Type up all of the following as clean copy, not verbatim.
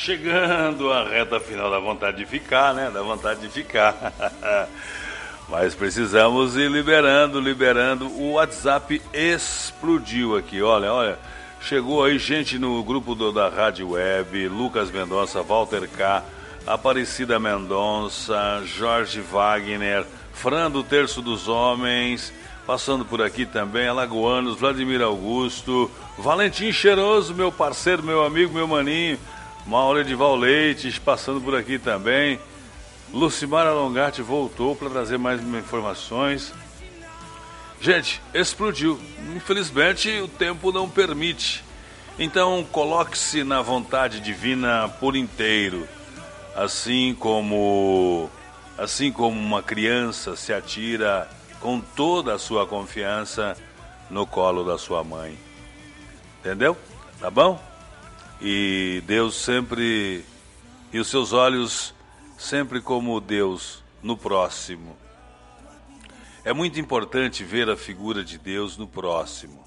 chegando a reta final, dá vontade de ficar, né? Dá vontade de ficar. Mas precisamos ir liberando. O WhatsApp explodiu aqui, olha. Chegou aí gente no grupo da Rádio Web, Lucas Mendonça, Walter K., Aparecida Mendonça, Jorge Wagner, Fran do Terço dos Homens, passando por aqui também, Alagoanos, Vladimir Augusto, Valentim Cheiroso, meu parceiro, meu amigo, meu maninho, Mauro Edival Leite, passando por aqui também. Lucimar Alongarte voltou para trazer mais informações. Gente, explodiu. Infelizmente o tempo não permite. Então coloque-se na vontade divina por inteiro. Assim como uma criança se atira com toda a sua confiança no colo da sua mãe. Entendeu? Tá bom? E Deus sempre... E os seus olhos sempre como Deus no próximo. É muito importante ver a figura de Deus no próximo.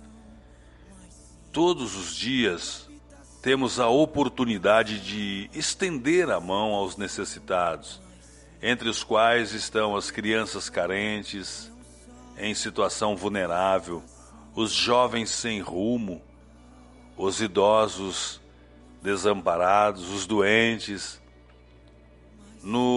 Todos os dias temos a oportunidade de estender a mão aos necessitados, entre os quais estão as crianças carentes, em situação vulnerável, os jovens sem rumo, os idosos desamparados, os doentes.